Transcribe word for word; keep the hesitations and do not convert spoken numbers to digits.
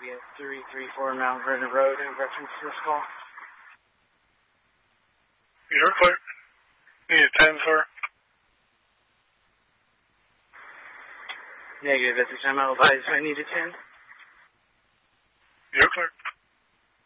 at three three four Mount Vernon Road in reference to this call. You're clear. Need a ten, sir? Negative, at the time I'll advise I need a ten. You're clear.